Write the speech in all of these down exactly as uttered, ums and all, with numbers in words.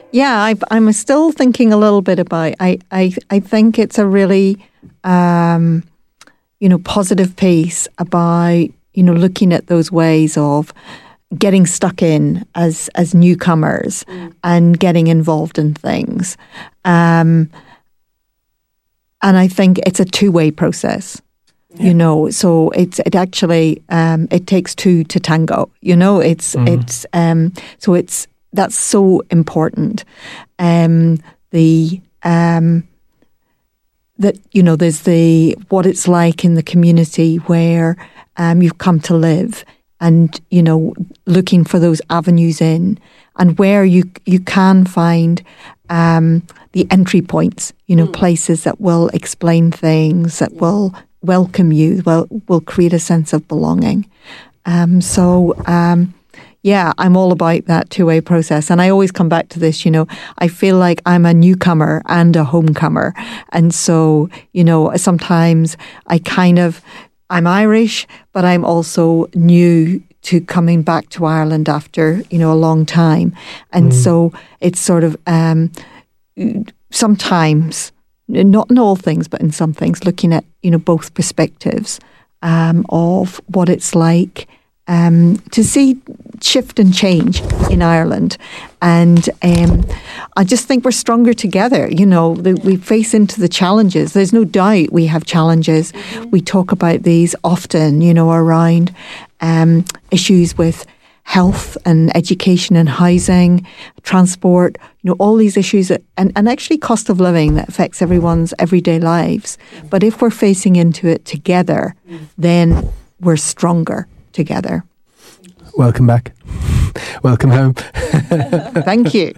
Yeah, I've, I'm still thinking a little bit about. I I I think it's a really, um, you know, positive piece about you know looking at those ways of getting stuck in as as newcomers mm. and getting involved in things. Um, and I think it's a two-way process. Yeah. You know, so it's it actually um, it takes two to tango. You know, it's mm. it's um, so it's that's so important. Um, the um, that you know, there's the what it's like in the community where um, you've come to live, and you know, looking for those avenues in, and where you you can find um, the entry points. You know, mm. places that will explain things, that yeah. will welcome you, will will create a sense of belonging. Um, so, um, yeah, I'm all about that two-way process. And I always come back to this, you know, I feel like I'm a newcomer and a homecomer. And so, you know, sometimes I kind of, I'm Irish, but I'm also new to coming back to Ireland after, you know, a long time. And mm. so it's sort of um, sometimes, not in all things, but in some things, looking at, you know, both perspectives um, of what it's like um, to see shift and change in Ireland. And um, I just think we're stronger together. You know, the, we face into the challenges. There's no doubt we have challenges. Mm-hmm. We talk about these often, you know, around um, issues with health and education and housing, transport, you know, all these issues that, and, and actually cost of living that affects everyone's everyday lives. But if we're facing into it together, then we're stronger together. Welcome back. Welcome home. Thank you.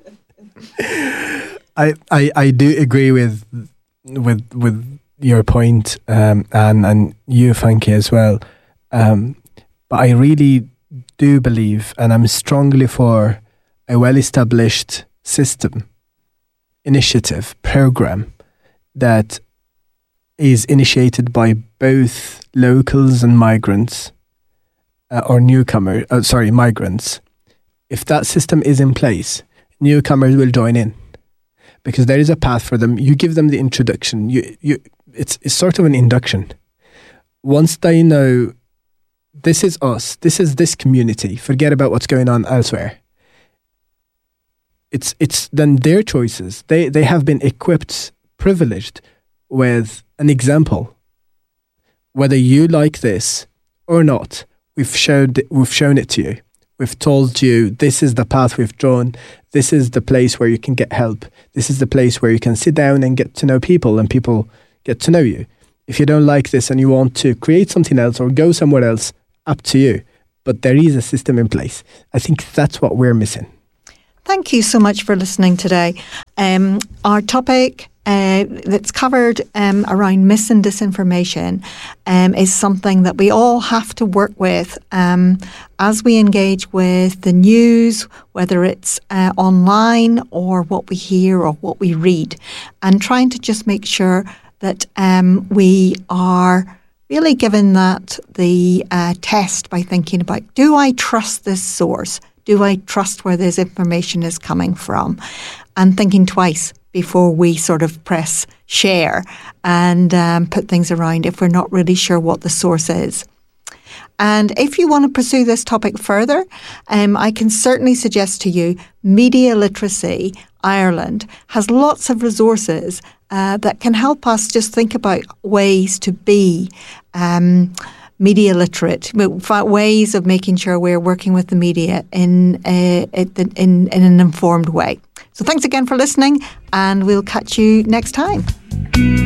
I, I, I do agree with with with your point, um, and, and you, Funky, as well. Um, but I really do believe, and I'm strongly for, a well-established system, initiative, program that is initiated by both locals and migrants, uh, or newcomers, uh, sorry, migrants. If that system is in place, newcomers will join in because there is a path for them. You give them the introduction. You, you, it's, it's sort of an induction. Once they know, this is us, this is this community, forget about what's going on elsewhere. It's it's then their choices. They they have been equipped, privileged with an example. Whether you like this or not, we've showed we've shown it to you. We've told you this is the path we've drawn. This is the place where you can get help. This is the place where you can sit down and get to know people, and people get to know you. If you don't like this and you want to create something else or go somewhere else, up to you. But there is a system in place. I think that's what we're missing. Thank you so much for listening today. Um, our topic uh, that's covered um, around mis and disinformation um, is something that we all have to work with um, as we engage with the news, whether it's uh, online or what we hear or what we read, and trying to just make sure that um, we are really given that the uh, test by thinking about, do I trust this source? Do I trust where this information is coming from? And thinking twice before we sort of press share and um, put things around if we're not really sure what the source is. And if you want to pursue this topic further, um, I can certainly suggest to you Media Literacy Ireland has lots of resources uh, that can help us just think about ways to be um, media literate, ways of making sure we're working with the media in, uh, in, in an informed way. So thanks again for listening, and we'll catch you next time.